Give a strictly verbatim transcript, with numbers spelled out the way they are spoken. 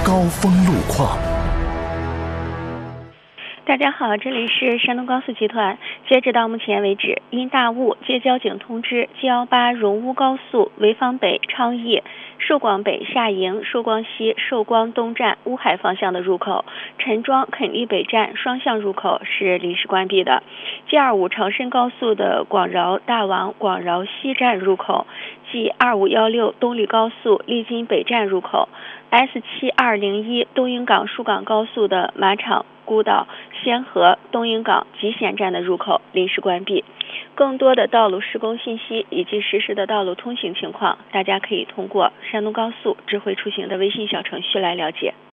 高峰路况。 大家好，这里是山东高速集团。截止到目前为止，因大雾，接交警通知 G 一八荣乌高速潍坊北、昌邑、寿广北下营、寿光西、寿光东站乌海方向的入口，陈庄垦利北站双向入口是临时关闭的。G 二五长深高速的广饶大王广饶西站入口， G 二五一六东丽高速丽津北站入口， S 七二零一东营港疏港高速的马场孤岛、仙河、东营港集贤站的入口临时关闭。更多的道路施工信息以及实时的道路通行情况，大家可以通过山东高速智慧出行的微信小程序来了解。